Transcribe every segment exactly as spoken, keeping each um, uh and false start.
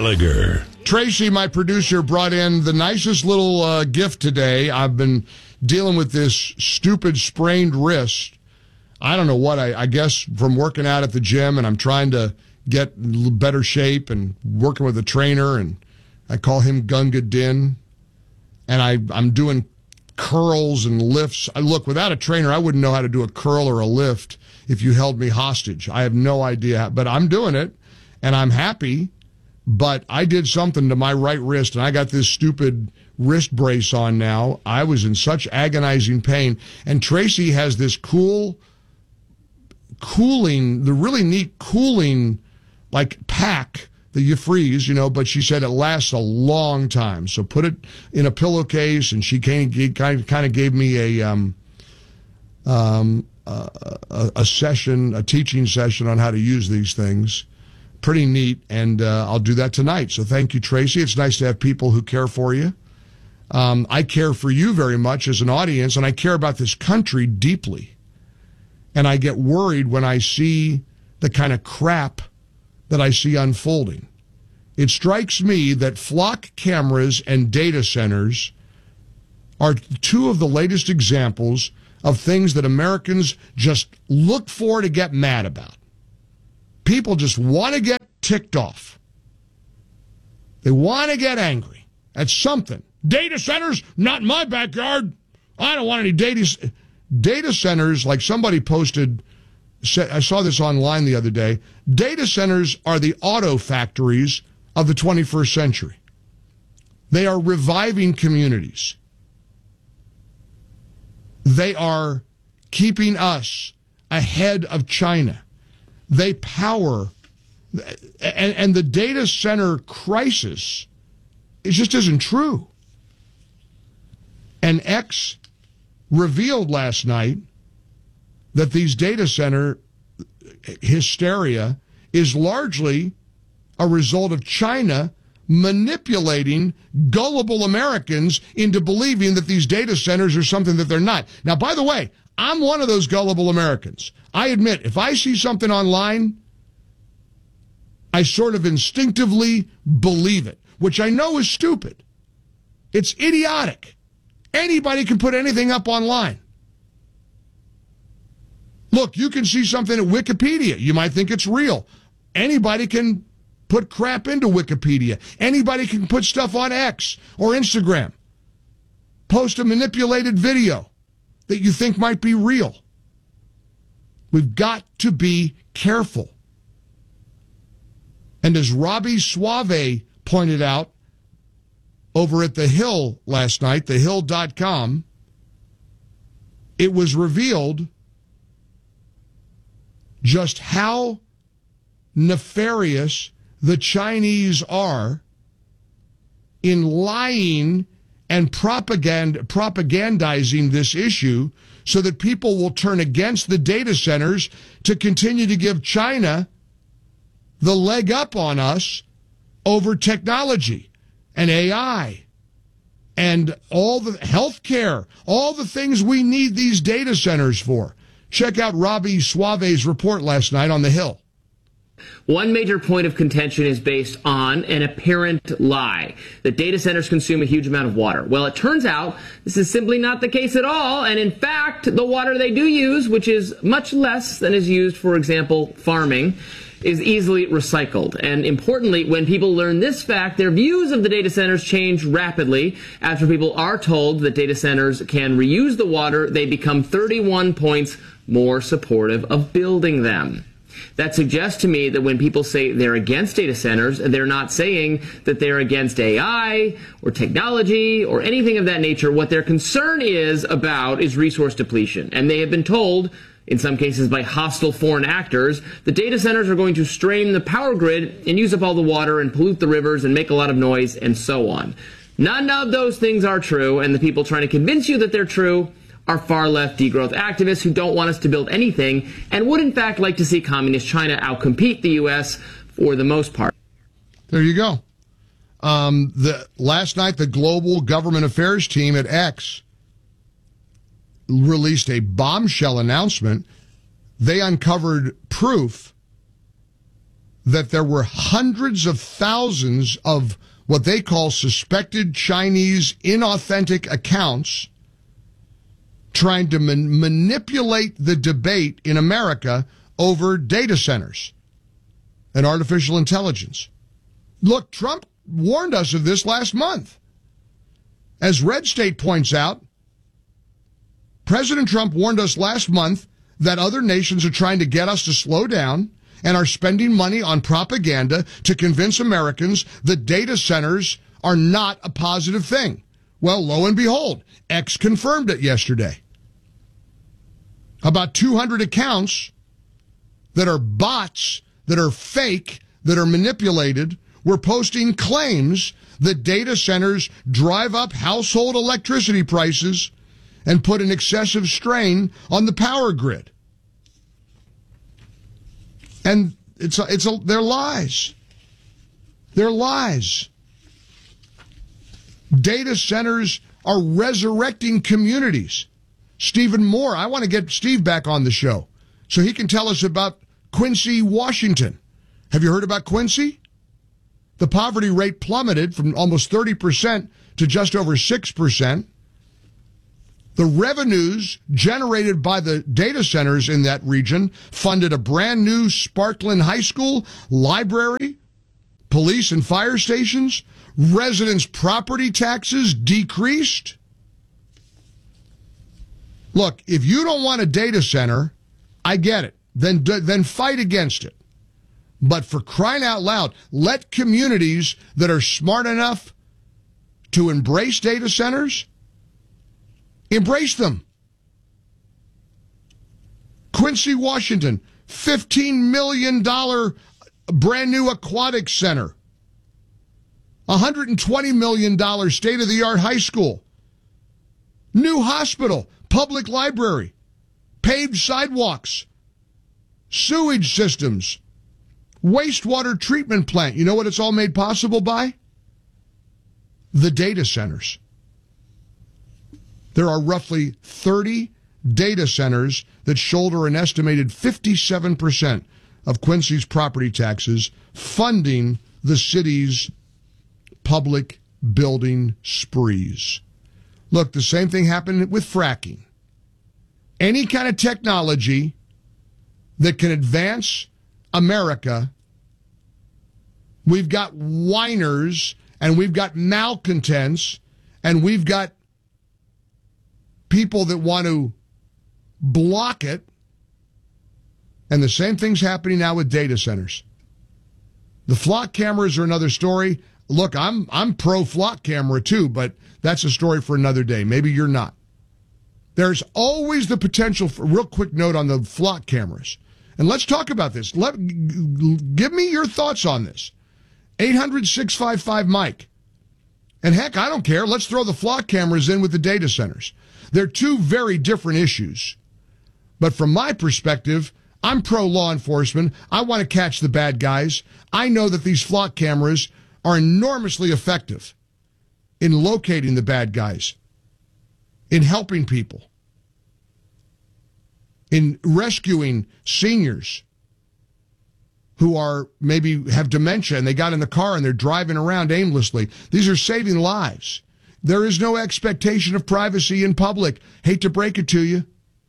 Gallagher. Tracy, my producer, brought in the nicest little uh, gift today. I've been dealing with this stupid sprained wrist. I don't know what, I, I guess from working out at the gym, and I'm trying to get better shape and working with a trainer, and I call him Gunga Din, and I, I'm doing curls and lifts. I, look, without a trainer, I wouldn't know how to do a curl or a lift if you held me hostage. I have no idea, but I'm doing it, and I'm happy. But I did something to my right wrist, and I got this stupid wrist brace on now. I was in such agonizing pain. And Tracy has this cool, cooling, the really neat cooling, like, pack that you freeze, you know, but she said it lasts a long time. So put it in a pillowcase, and she kind of, kind of gave me a, um, um, a, a session, a teaching session on how to use these things. Pretty neat, and uh, I'll do that tonight. So thank you, Tracy. It's nice to have people who care for you. Um, I care for you very much as an audience, and I care about this country deeply. And I get worried when I see the kind of crap that I see unfolding. It strikes me that flock cameras and data centers are two of the latest examples of things that Americans just look for to get mad about. People just want to get ticked off. They want to get angry at something. Data centers, not in my backyard. I don't want any data data centers. Like somebody posted, I saw this online the other day. Data centers are the auto factories of the twenty-first century. They are reviving communities. They are keeping us ahead of China. They power, and, and the data center crisis, it just isn't true. And X revealed last night that these data center hysteria is largely a result of China manipulating gullible Americans into believing that these data centers are something that they're not. Now, by the way, I'm one of those gullible Americans. I admit, if I see something online, I sort of instinctively believe it, which I know is stupid. It's idiotic. Anybody can put anything up online. Look, you can see something at Wikipedia. You might think it's real. Anybody can put crap into Wikipedia. Anybody can put stuff on X or Instagram. Post a manipulated video that you think might be real. We've got to be careful. And as Robbie Suave pointed out over at The Hill last night, the hill dot com, it was revealed just how nefarious the Chinese are in lying and propagand- propagandizing this issue so that people will turn against the data centers to continue to give China the leg up on us over technology and A I and all the healthcare, all the things we need these data centers for. Check out Robbie Suave's report last night on The Hill. One major point of contention is based on an apparent lie, that data centers consume a huge amount of water. Well, it turns out this is simply not the case at all, and in fact, the water they do use, which is much less than is used, for example, farming, is easily recycled. And importantly, when people learn this fact, their views of the data centers change rapidly. After people are told that data centers can reuse the water, they become thirty-one points more supportive of building them. That suggests to me that when people say they're against data centers, they're not saying that they're against A I or technology or anything of that nature. What their concern is about is resource depletion. And they have been told, in some cases by hostile foreign actors, the data centers are going to strain the power grid and use up all the water and pollute the rivers and make a lot of noise and so on. None of those things are true, and the people trying to convince you that they're true are far-left degrowth activists who don't want us to build anything and would in fact like to see communist China outcompete the U S for the most part. There you go. Um, the last night, the Global Government Affairs team at X released a bombshell announcement. They uncovered proof that there were hundreds of thousands of what they call suspected Chinese inauthentic accounts trying to man- manipulate the debate in America over data centers and artificial intelligence. Look, Trump warned us of this last month. As Red State points out, President Trump warned us last month that other nations are trying to get us to slow down and are spending money on propaganda to convince Americans that data centers are not a positive thing. Well, lo and behold, X confirmed it yesterday. About two hundred accounts that are bots, that are fake, that are manipulated, were posting claims that data centers drive up household electricity prices and put an excessive strain on the power grid. And it's a, it's a, they're lies. They're lies. Data centers are resurrecting communities. Stephen Moore, I want to get Steve back on the show so he can tell us about Quincy, Washington. Have you heard about Quincy? The poverty rate plummeted from almost thirty percent to just over six percent. The revenues generated by the data centers in that region funded a brand new Sparkland High School, library, police and fire stations. Residents' property taxes decreased. Look, if you don't want a data center, I get it. Then, then fight against it. But for crying out loud, let communities that are smart enough to embrace data centers, embrace them. Quincy, Washington, fifteen million dollars brand new aquatic center. one hundred twenty million dollars state-of-the-art high school. New hospital, public library, paved sidewalks, sewage systems, wastewater treatment plant. You know what it's all made possible by? The data centers. There are roughly thirty data centers that shoulder an estimated fifty-seven percent of Quincy's property taxes, funding the city's public building sprees. Look, the same thing happened with fracking. Any kind of technology that can advance America, we've got whiners and we've got malcontents and we've got people that want to block it. And the same thing's happening now with data centers. The flock cameras are another story. Look, I'm I'm pro flock camera too, but that's a story for another day. Maybe you're not. There's always the potential for, real quick note on the flock cameras. And let's talk about this. Let, give me your thoughts on this. eight hundred, six five five, Mike. And heck, I don't care. Let's throw the flock cameras in with the data centers. They're two very different issues. But from my perspective, I'm pro law enforcement. I want to catch the bad guys. I know that these flock cameras are enormously effective in locating the bad guys, in helping people, in rescuing seniors who are maybe have dementia and they got in the car and they're driving around aimlessly. These are saving lives. There is no expectation of privacy in public. Hate to break it to you.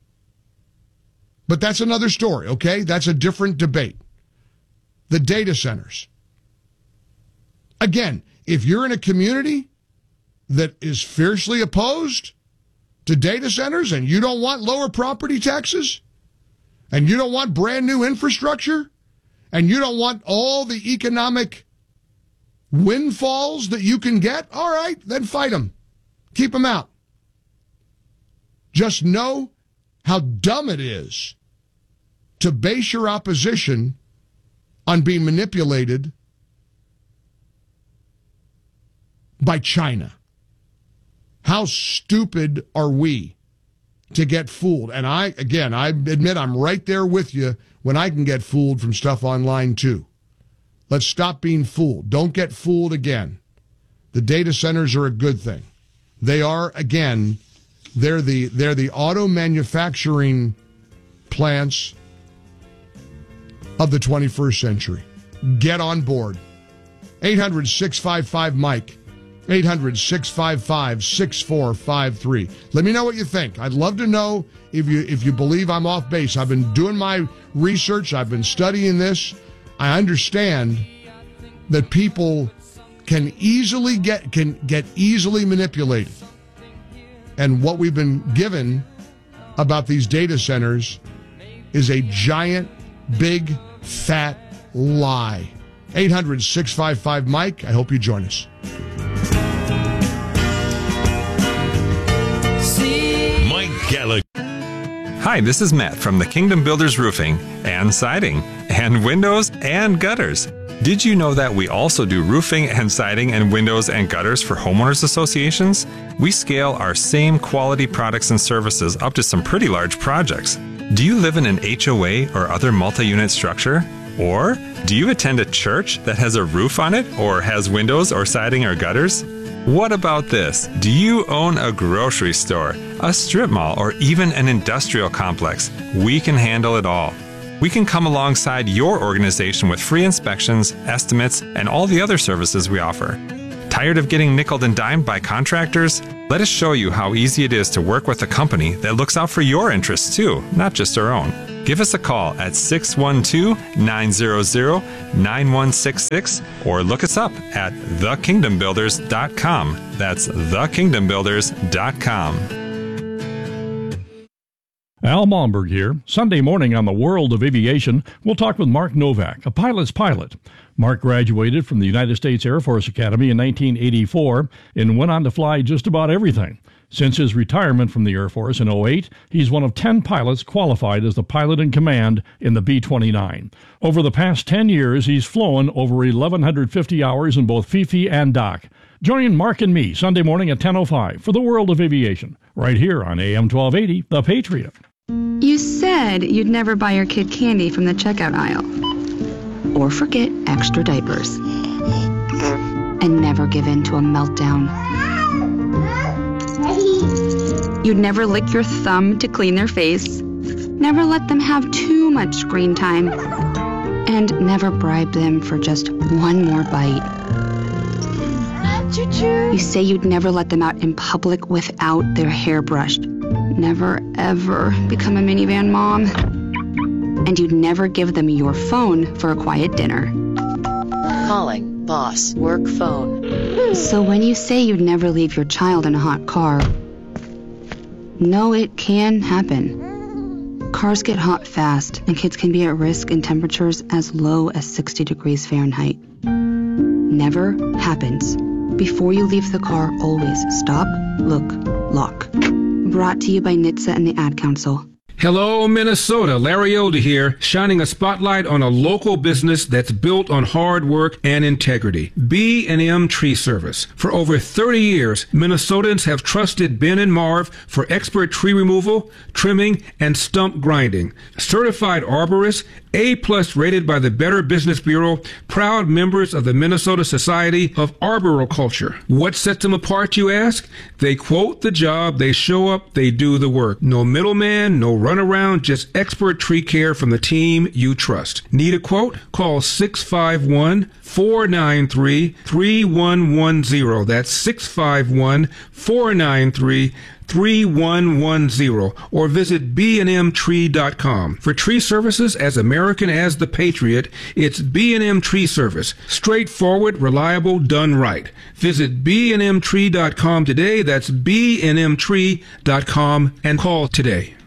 But that's another story, okay? That's a different debate. The data centers. Again, if you're in a community that is fiercely opposed to data centers and you don't want lower property taxes and you don't want brand new infrastructure and you don't want all the economic windfalls that you can get, all right, then fight them. Keep them out. Just know how dumb it is to base your opposition on being manipulated by China. How stupid are we to get fooled? And I, again, I admit I'm right there with you when I can get fooled from stuff online too. Let's stop being fooled. Don't get fooled again. The data centers are a good thing. They are, again, they're the they're the auto manufacturing plants of the twenty-first century. get on board. eight hundred, six five five, Mike. eight hundred, six five five, six four five three. Let me know what you think. I'd love to know if you if you believe I'm off base. I've been doing my research. I've been studying this. I understand that people can easily get can get easily manipulated. And what we've been given about these data centers is a giant, big, fat lie. eight hundred, six five five, Mike. I hope you join us. Mike Gallagher. Hi, this is Matt from the Kingdom Builders Roofing and Siding and Windows and Gutters. Did you know that we also do roofing and siding and windows and gutters for homeowners associations? We scale our same quality products and services up to some pretty large projects. Do you live in an H O A or other multi-unit structure? Or do you attend a church that has a roof on it or has windows or siding or gutters? What about this? Do you own a grocery store, a strip mall, or even an industrial complex? We can handle it all. We can come alongside your organization with free inspections, estimates, and all the other services we offer. Tired of getting nickeled and dimed by contractors? Let us show you how easy it is to work with a company that looks out for your interests too, not just our own. Give us a call at six one two, nine zero zero, nine one six six or look us up at the kingdom builders dot com. That's the kingdom builders dot com. Al Malmberg here. Sunday morning on the World of Aviation, we'll talk with Mark Novak, a pilot's pilot. Mark graduated from the United States Air Force Academy in nineteen eighty-four and went on to fly just about everything. Since his retirement from the Air Force in oh eight, he's one of ten pilots qualified as the pilot in command in the B twenty-nine. Over the past ten years, he's flown over eleven fifty hours in both F I F I and D O C. Join Mark and me Sunday morning at ten oh five for the World of Aviation, right here on A M twelve eighty, The Patriot. You said you'd never buy your kid candy from the checkout aisle. Or forget extra diapers. And never give in to a meltdown. You'd never lick your thumb to clean their face. Never let them have too much screen time. And never bribe them for just one more bite. You say you'd never let them out in public without their hair brushed. Never, ever become a minivan mom. And you'd never give them your phone for a quiet dinner. Calling boss work phone. So when you say you'd never leave your child in a hot car, no, it can happen. Cars get hot fast, and kids can be at risk in temperatures as low as sixty degrees Fahrenheit. Never happens. Before you leave the car, always stop, look, lock. Brought to you by N H T S A and the Ad Council. Hello, Minnesota. Larry Elder here, shining a spotlight on a local business that's built on hard work and integrity. B and M Tree Service. For over thirty years, Minnesotans have trusted Ben and Marv for expert tree removal, trimming, and stump grinding. Certified arborists, A-plus rated by the Better Business Bureau, proud members of the Minnesota Society of Arboriculture. What sets them apart, you ask? They quote the job, they show up, they do the work. No middleman, no runaround, just expert tree care from the team you trust. Need a quote? Call six five one, four nine three, three one one zero. That's six five one, four nine three, three one one zero or visit b and m tree dot com. For tree services as American as the Patriot, it's B and M Tree Service. Straightforward, reliable, done right. Visit b and m tree dot com today. That's b and m tree dot com and call today.